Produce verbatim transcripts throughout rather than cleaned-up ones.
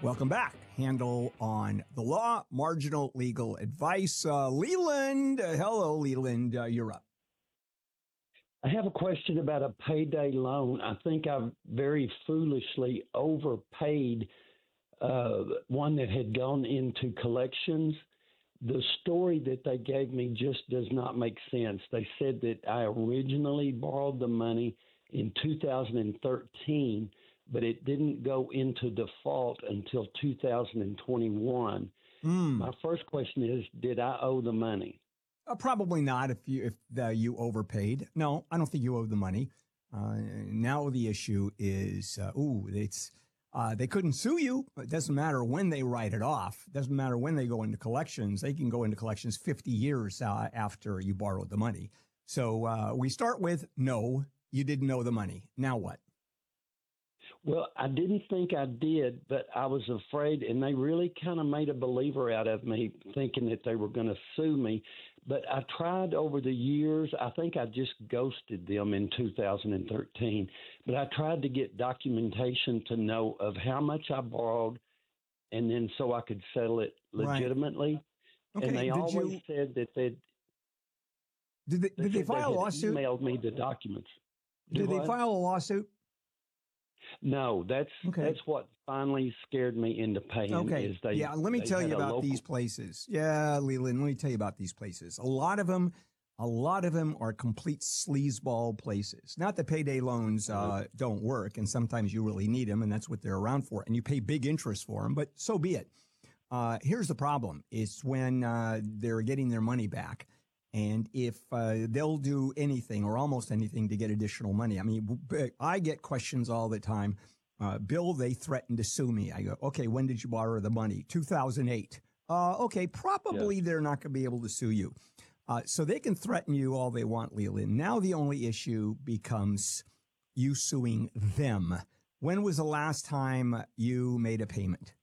Welcome back. Handle on the law, marginal legal advice. Uh, Leland, uh, hello, Leland, uh, you're up. I have a question about a payday loan. I think I've very foolishly overpaid uh, one that had gone into collections. The story that they gave me just does not make sense. They said that I originally borrowed the money in two thousand thirteen, but it didn't go into default until two thousand twenty-one. Mm. My first question is, did I owe the money? Uh, probably not if you if uh, you overpaid. No, I don't think you owe the money. Uh, now the issue is, uh, ooh, it's uh, they couldn't sue you. It doesn't matter when they write it off. It doesn't matter when they go into collections. They can go into collections fifty years uh, after you borrowed the money. So uh, we start with, no, you didn't owe the money. Now what? Well, I didn't think I did, but I was afraid, and they really kind of made a believer out of me, thinking that they were going to sue me. But I tried over the years. I think I just ghosted them in two thousand thirteen. But I tried to get documentation to know of how much I borrowed, and then so I could settle it legitimately. Right. Okay. And they did always you, said that they'd did they, did they, they file they a lawsuit? Emailed me the documents. Did Do they I? file a lawsuit? No, that's okay. that's what finally scared me into paying. Okay. Is they, yeah, let me tell you about local... these places. Yeah, Leland, let me tell you about these places. A lot of them, a lot of them are complete sleazeball places. Not that payday loans uh, don't work, and sometimes you really need them, and that's what they're around for, and you pay big interest for them, but so be it. Uh, here's the problem. It's when uh, they're getting their money back. And if uh, they'll do anything or almost anything to get additional money. I mean, I get questions all the time. Uh, Bill, they threatened to sue me. I go, okay, when did you borrow the money? two thousand eight. Uh, okay, probably yeah. They're not going to be able to sue you. Uh, so they can threaten you all they want, Leland. Now the only issue becomes you suing them. When was the last time you made a payment?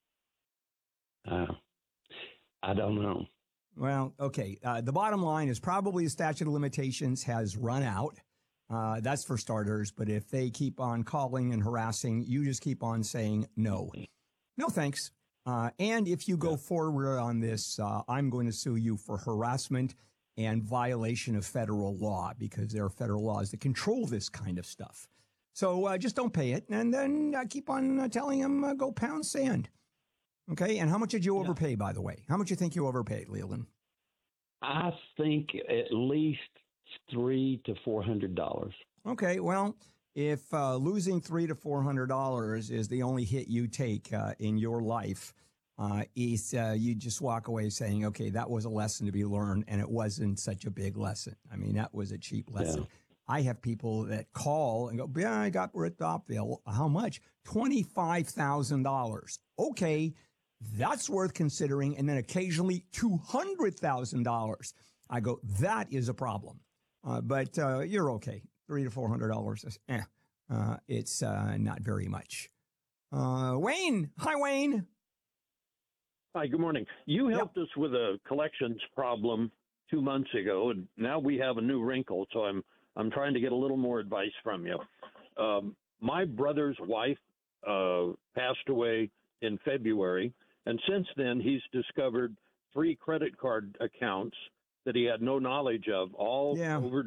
Uh, I don't know. Well, okay. Uh, the bottom line is probably the statute of limitations has run out. Uh, that's for starters. But if they keep on calling and harassing, you just keep on saying no. No, thanks. Uh, and if you go forward on this, uh, I'm going to sue you for harassment and violation of federal law because there are federal laws that control this kind of stuff. So uh, just don't pay it. And then uh, keep on uh, telling them uh, go pound sand. Okay, and how much did you overpay, by the way? How much do you think you overpaid, Leland? I think at least three to four hundred dollars. Okay, well, if uh, losing three to four hundred dollars is the only hit you take uh, in your life, uh, is uh, you just walk away saying, "Okay, that was a lesson to be learned, and it wasn't such a big lesson." I mean, that was a cheap lesson. Yeah. I have people that call and go, "Yeah, I got ripped off, Bill. How much? Twenty-five thousand dollars." Okay. That's worth considering. And then occasionally two hundred thousand dollars. I go, that is a problem. Uh, but uh, you're okay. Three to four hundred dollars. Eh, uh, it's uh, not very much. Uh, Wayne. Hi, Wayne. Hi, good morning. You helped yep. us with a collections problem two months ago, and now we have a new wrinkle. So I'm I'm trying to get a little more advice from you. Um, my brother's wife uh, passed away in February. And since then, he's discovered three credit card accounts that he had no knowledge of, all yeah. over